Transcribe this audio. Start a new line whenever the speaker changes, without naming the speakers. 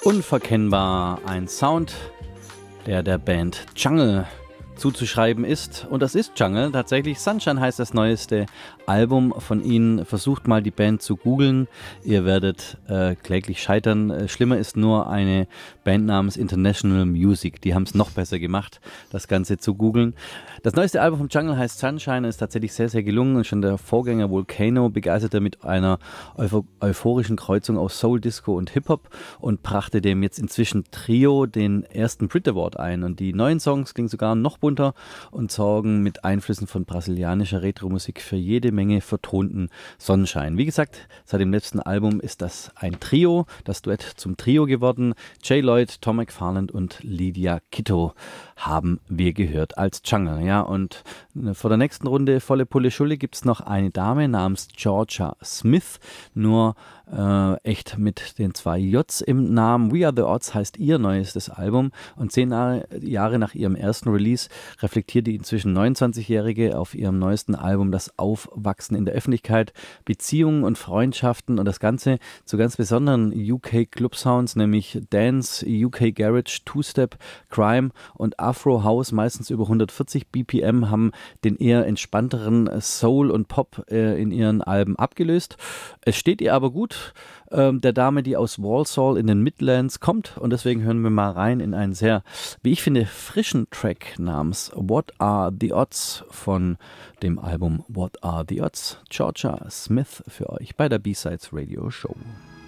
Unverkennbar ein Sound, der Band Jungle zuzuschreiben ist. Und das ist Jungle. Tatsächlich, Sunshine heißt das neueste Album von ihnen. Versucht mal die Band zu googeln. Ihr werdet kläglich scheitern. Schlimmer ist nur eine Band namens International Music. Die haben es noch besser gemacht, das Ganze zu googeln. Das neueste Album von Jungle heißt Sunshine und ist tatsächlich sehr, sehr gelungen. Und schon der Vorgänger Volcano begeisterte mit einer euphorischen Kreuzung aus Soul, Disco und Hip-Hop und brachte dem jetzt inzwischen Trio den ersten Brit Award ein. Und die neuen Songs klingen sogar noch bunter und sorgen mit Einflüssen von brasilianischer Retro-Musik für jede Menge vertonten Sonnenschein. Wie gesagt, seit dem letzten Album ist das ein Trio, das Duett zum Trio geworden. Jay Lloyd, Tom McFarland und Lydia Kitto haben wir gehört als Jungle. Ja, und vor der nächsten Runde volle Pulle Schulle gibt es noch eine Dame namens Georgia Smith, nur echt mit den 2 J's im Namen. We Are The Odds heißt ihr neuestes Album und 10 Jahre nach ihrem ersten Release reflektiert die inzwischen 29-Jährige auf ihrem neuesten Album das Aufwachsen in der Öffentlichkeit, Beziehungen und Freundschaften und das Ganze zu ganz besonderen UK Club Sounds, nämlich Dance, UK Garage, Two-Step, Crime und Afro House, meistens über 140 BPM, haben den eher entspannteren Soul und Pop in ihren Alben abgelöst. Es steht ihr aber gut, der Dame, die aus Walsall in den Midlands kommt, und deswegen hören wir mal rein in einen sehr, wie ich finde, frischen Track namens What Are the Odds von dem Album What Are the Odds? Georgia Smith für euch bei der B-Sides Radio Show.